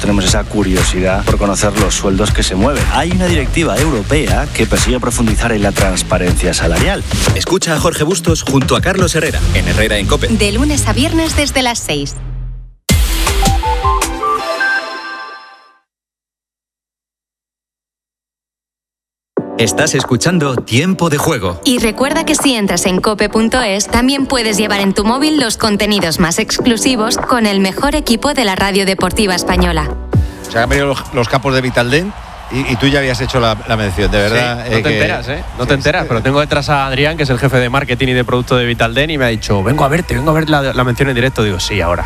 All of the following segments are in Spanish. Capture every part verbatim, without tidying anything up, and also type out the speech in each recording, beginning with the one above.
tenemos esa curiosidad por conocer los sueldos que se mueven. Hay una directiva europea que persigue profundizar en la transparencia salarial. Escucha a Jorge Bustos junto a Carlos Herrera, en Herrera en COPE. De lunes a viernes desde las seis. Estás escuchando Tiempo de Juego. Y recuerda que si entras en cope punto es, también puedes llevar en tu móvil los contenidos más exclusivos con el mejor equipo de la radio deportiva española. Se han venido los, los capos de Vitaldent y, y tú ya habías hecho la, la mención, de verdad. Sí, no eh, te que, enteras, ¿eh? No te enteras, pero tengo detrás a Adrián, que es el jefe de marketing y de producto de Vitaldent, y me ha dicho, vengo a verte, vengo a ver la, la mención en directo. Digo, sí, ahora.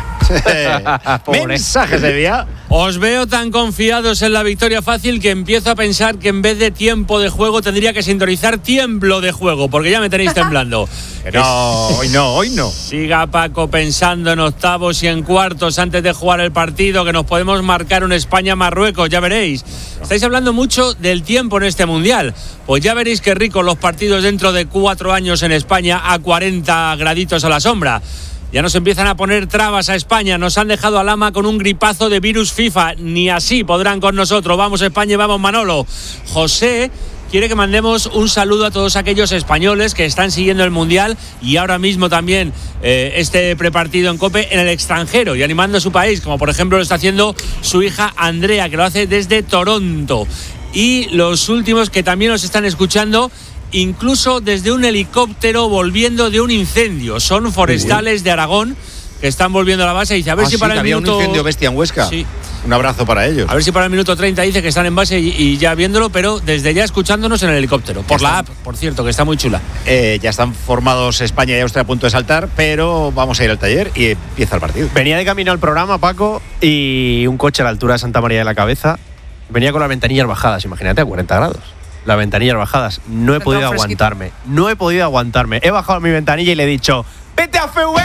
Mensajes de día. Os veo tan confiados en la victoria fácil que empiezo a pensar que en vez de tiempo de juego tendría que sintonizar tiemblo de juego, porque ya me tenéis temblando. No, hoy no, hoy no. Siga Paco pensando en octavos y en cuartos antes de jugar el partido, que nos podemos marcar un España-Marruecos, ya veréis. Estáis hablando mucho del tiempo en este Mundial. Pues ya veréis qué ricos los partidos dentro de cuatro años en España a cuarenta graditos a la sombra. Ya nos empiezan a poner trabas a España, nos han dejado al ama con un gripazo de virus FIFA, ni así podrán con nosotros. Vamos España y vamos Manolo. José quiere que mandemos un saludo a todos aquellos españoles que están siguiendo el Mundial y ahora mismo también eh, este prepartido en COPE en el extranjero y animando a su país, como por ejemplo lo está haciendo su hija Andrea, que lo hace desde Toronto. Y los últimos que también nos están escuchando, incluso desde un helicóptero volviendo de un incendio. Son forestales de Aragón que están volviendo a la base y dice, a ver ah, si sí, para el había minuto... un incendio bestia en Huesca. Sí. Un abrazo para ellos. A ver si para el minuto treinta dice que están en base y, y ya viéndolo, pero desde ya escuchándonos en el helicóptero. Por la app, por cierto, que está muy chula. Eh, ya están formados España y Austria a punto de saltar, pero vamos a ir al taller y empieza el partido. Venía de camino al programa, Paco, y un coche a la altura de Santa María de la Cabeza. Venía con las ventanillas bajadas, imagínate, a cuarenta grados. Las ventanillas bajadas. No he podido aguantarme. No he podido aguantarme. He bajado mi ventanilla y le he dicho, ¡vete a F V!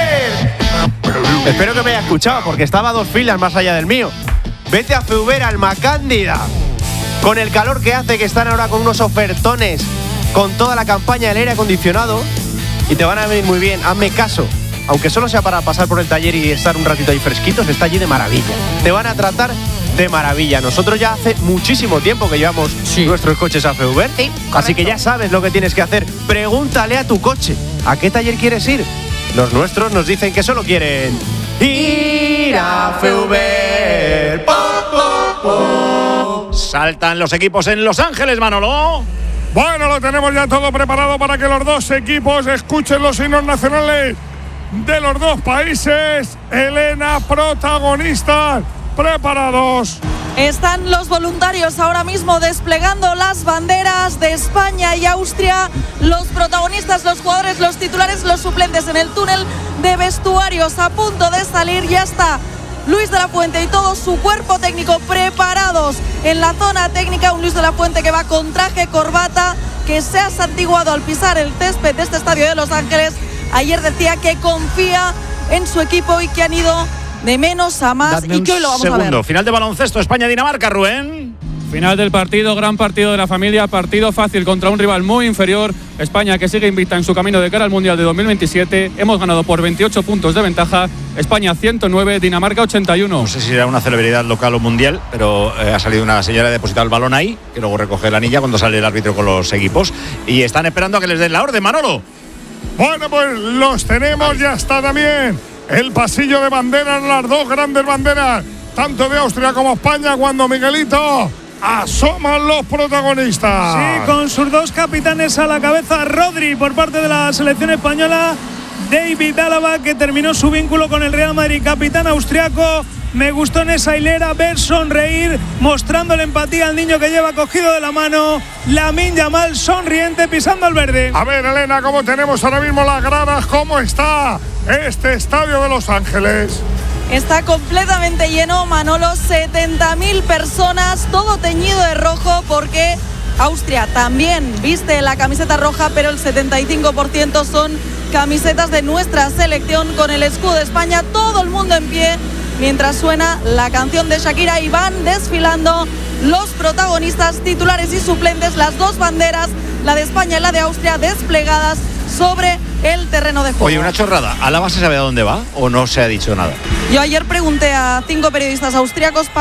Espero que me haya escuchado, porque estaba a dos filas más allá del mío. Vete a F V, Alma Cándida. Con el calor que hace, que están ahora con unos ofertones, con toda la campaña del aire acondicionado, y te van a venir muy bien. Hazme caso. Aunque solo sea para pasar por el taller y estar un ratito ahí fresquitos, está allí de maravilla. Te van a tratar de maravilla. Nosotros ya hace muchísimo tiempo que llevamos sí. nuestros coches a F V. Sí, así que ya sabes lo que tienes que hacer. Pregúntale a tu coche, ¿a qué taller quieres ir? Los nuestros nos dicen que solo quieren ir a F V. Po, po, po. Saltan los equipos en Los Ángeles, Manolo. Bueno, lo tenemos ya todo preparado para que los dos equipos escuchen los himnos nacionales de los dos países. Elena, protagonistas, preparados. Están los voluntarios ahora mismo desplegando las banderas de España y Austria. Los protagonistas, los jugadores, los titulares, los suplentes en el túnel de vestuarios a punto de salir. Ya está Luis de la Fuente y todo su cuerpo técnico preparados en la zona técnica. Un Luis de la Fuente que va con traje, corbata, que se ha santiguado al pisar el césped de este estadio de Los Ángeles. Ayer decía que confía en su equipo y que han ido de menos a más. Dadme y que hoy lo vamos segundo. a ver. Final de baloncesto, España-Dinamarca, Rubén. Final del partido, gran partido de la familia, partido fácil contra un rival muy inferior. España, que sigue invicta en su camino de cara al Mundial de dos mil veintisiete. Hemos ganado por veintiocho puntos de ventaja. España ciento nueve, Dinamarca ochenta y uno. No sé si era una celebridad local o mundial, pero eh, ha salido una señora, ha depositado el balón ahí, que luego recoge la anilla cuando sale el árbitro con los equipos. Y están esperando a que les den la orden, Manolo. Bueno, pues los tenemos, ya está también el pasillo de banderas, las dos grandes banderas, tanto de Austria como España, cuando Miguelito asoman los protagonistas. Sí, con sus dos capitanes a la cabeza, Rodri por parte de la selección española, David Álava, que terminó su vínculo con el Real Madrid, capitán austriaco. Me gustó en esa hilera ver sonreír, mostrándole empatía al niño que lleva cogido de la mano. Lamine Yamal sonriente pisando el verde. A ver, Elena, ¿cómo tenemos ahora mismo las gradas? ¿Cómo está este estadio de Los Ángeles? Está completamente lleno, Manolo, setenta mil personas, todo teñido de rojo porque Austria también viste la camiseta roja, pero el setenta y cinco por ciento son camisetas de nuestra selección con el escudo de España. Todo el mundo en pie mientras suena la canción de Shakira y van desfilando los protagonistas, titulares y suplentes, las dos banderas, la de España y la de Austria, desplegadas sobre el terreno de juego. Oye, una chorrada, ¿Álava se sabe a dónde va o no se ha dicho nada? Yo ayer pregunté a cinco periodistas austriacos